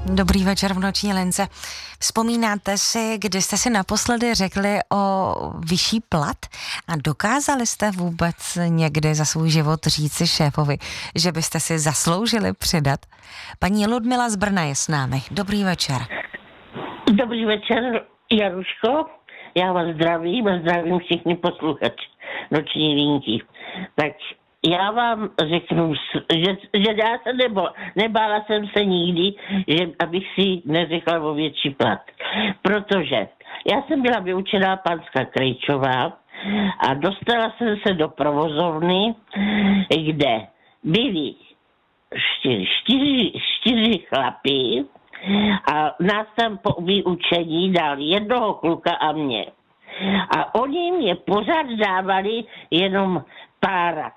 Dobrý večer v noční lince. Vzpomínáte si, kdy jste si naposledy řekli o vyšší plat a dokázali jste vůbec někdy za svůj život říci šéfovi, že byste si zasloužili přidat? Paní Ludmila z Brna je s námi. Dobrý večer. Dobrý večer, Jaruško. Já vás zdravím a zdravím všichni posluchači noční linky. Tak já vám řeknu, že já se nebála jsem se nikdy, že abych si neřekla o větší plat. Protože já jsem byla vyučená panská Krejčová a dostala jsem se do provozovny, kde byli čtyři chlapy a nás tam po vyučení dal jednoho kluka a mě. A oni mě pořád dávali jenom párat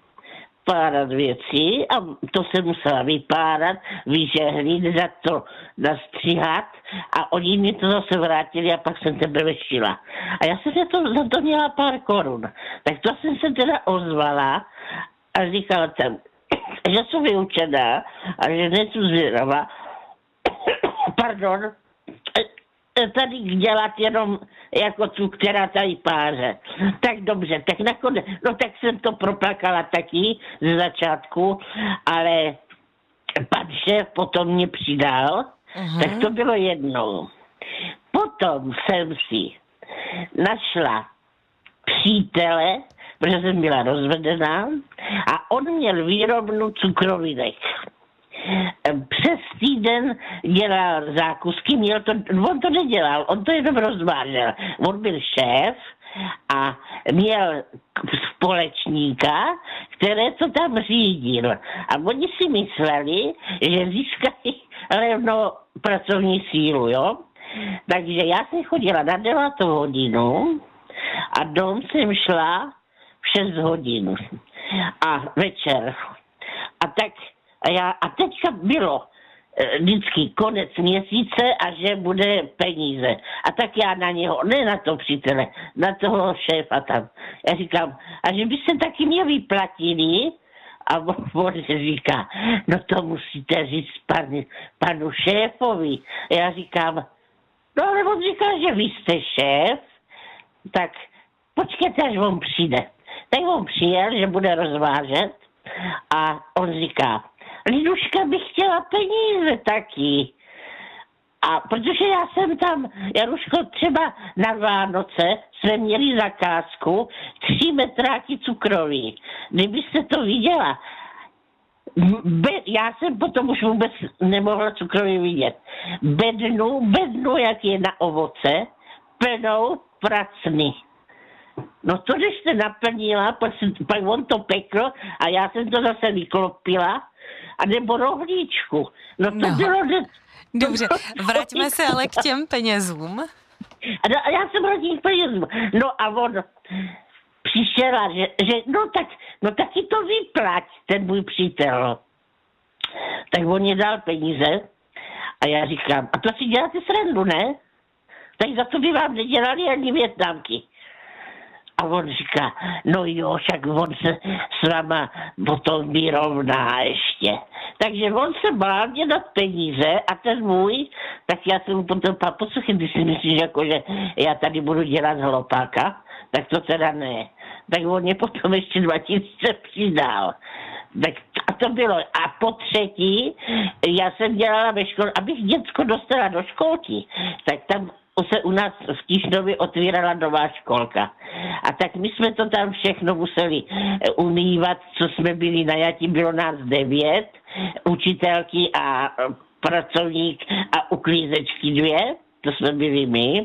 věcí a to se musela vypárat, vyžehlit, dát to nastříhat a oni mi to zase vrátili a pak jsem teprve šila. A já jsem za to měla pár korun. Tak to jsem se teda ozvala a říkala jsem, že jsem vyučená a že nejsem zvědavá, pardon, tady dělat jenom jako tu, která tady páře. Tak dobře, tak nakonec, no tak jsem to proplakala taky ze začátku, ale pan šéf potom mě přidal, tak to bylo jednou. Potom jsem si našla přítele, protože jsem byla rozvedená a on měl výrobnu cukrovinek. Přes týden dělal zákusky, on to nedělal, on to jenom rozvážel. On byl šéf a měl společníka, které to tam řídil. A oni si mysleli, že získají levnou pracovní sílu, jo. Takže já jsem chodila na 9 hodinu a dom jsem šla v 6 hodin a večer. A teďka bylo vždycky konec měsíce a že bude peníze. A tak já na něho, ne na to přítele, na toho šéfa tam. Já říkám, a že byste taky mě vyplatili? A on říká, no to musíte říct panu šéfovi. Já říkám, no ale on říká, že vy jste šéf, tak počkejte, až on přijde. Tak on přijel, že bude rozvážet a on říká, Liduška by chtěla peníze taky. A protože já jsem tam, Jaruško, třeba na Vánoce jsme měli zakázku 3 metráky cukroví. Kdybyste to viděla, já jsem potom už vůbec nemohla cukroví vidět. Bednu, jak je na ovoce, plnou pracny. No to, když jste naplnila, pak on to pekl a já jsem to zase vyklopila, a nebo rohlíčku. No to bylo... Dobře, vraťme se ale k těm penězům. A já jsem rodil penězům. No a on přišel a že no taky to vyplať, ten můj přítel. Tak on mě dal peníze a já říkám, a to si děláte srandu, ne? Tak za to by vám nedělali ani Vietnamky. A on říká, no jo, však on se s váma potom vyrovná ještě. Takže on se bál mě dát peníze a ten můj, tak já jsem mu potom poslouchej, když si myslíš, jako, že já tady budu dělat hlopáka, tak to teda ne. Tak on mě potom ještě 2000 přidal. Tak a to bylo. A po třetí, já jsem dělala ve škole, abych děcko dostala do školky, tak tam se u nás v Tišnově otvírala nová školka. A tak my jsme to tam všechno museli umývat, co jsme byli najatí, bylo nás 9, učitelky a pracovník a uklízečky 2, to jsme byli my.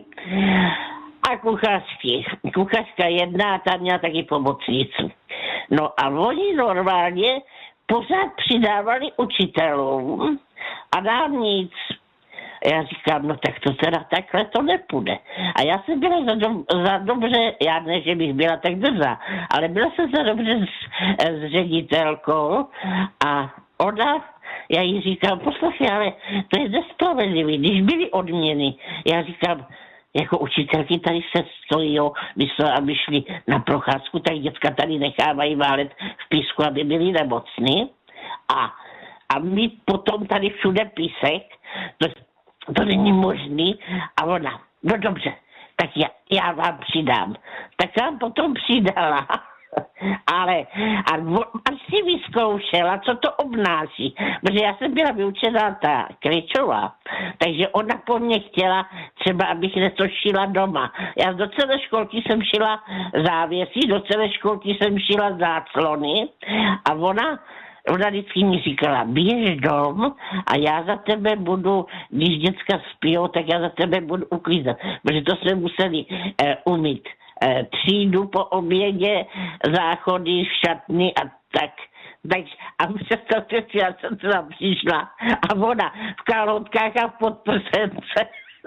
A kuchařky. Kuchařka 1 a tam měla taky pomocnicu. No a oni normálně pořád přidávali učitelům a nám nic. Já říkám, no tak to teda takhle to nepůjde. A já jsem byla za dobře, já ne, že bych byla tak drzá, ale byla jsem za dobře s ředitelkou a ona, já jí říkám, poslouchej, ale to je nespravedlivý, když byly odměny. Já říkám, jako učitelky tady se stojí, aby šli na procházku, tak děcka tady nechávají válet v písku, aby byli nemocní. A a mít potom tady všude písek, to není možný. A ona, no dobře, tak já vám přidám. Tak vám potom přidala. Ale až si vyzkoušela, co to obnáší. Protože já jsem byla vyučená ta Kryčová, takže ona po mně chtěla třeba, abych něco šila doma. Já do celé školky jsem šila závěsy, do celé školky jsem šila záclony a ona vždycky mi říkala, běž dom a já za tebe budu, když děcka spijou, tak já za tebe budu uklízet. Protože to jsme museli umýt třídu po obědě, záchody, šatny a tak. A představte si, já jsem tam přišla a ona v kalhotkách a v podprsence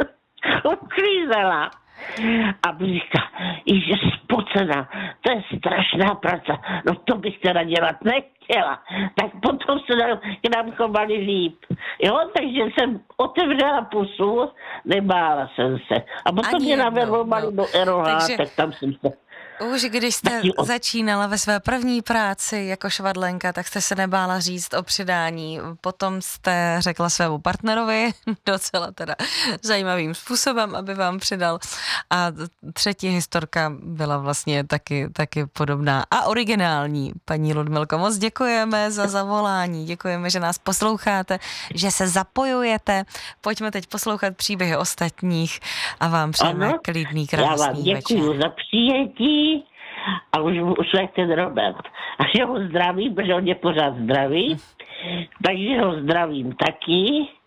uklízela. A říká, že spocená, to je strašná práce, no to bych teda dělat nechtěla. Tak potom se k nám chovali líp. Jo, takže jsem otevřela pusu, nebála jsem se. A potom mě naverbovali do ROH, tak tam jsem se... Už když jste začínala ve své první práci jako švadlenka, tak jste se nebála říct o přidání. Potom jste řekla svému partnerovi docela teda zajímavým způsobem, aby vám přidal. A třetí historka byla vlastně taky podobná a originální. Paní Ludmilko, moc děkujeme za zavolání. Děkujeme, že nás posloucháte, že se zapojujete. Pojďme teď poslouchat příběhy ostatních a vám přejeme klidný, krásný večer. Já vám děkuju za přijetí. A už jak ten Robert. A já ho zdravím, protože on je pořád zdravý. Takže ho zdravím taky.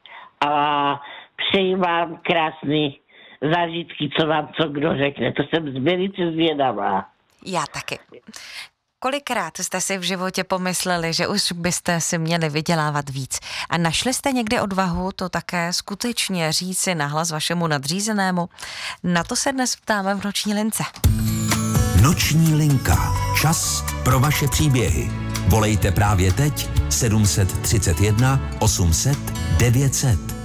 A přeji vám krásný zážitky, co vám co kdo řekne. To jsem velice zvědavá. Já taky. Kolikrát jste si v životě pomysleli, že už byste si měli vydělávat víc? A našli jste někdy odvahu to také skutečně říci nahlas vašemu nadřízenému? Na to se dnes ptáme v Noční lince. Noční linka. Čas pro vaše příběhy. Volejte právě teď 731 800 900.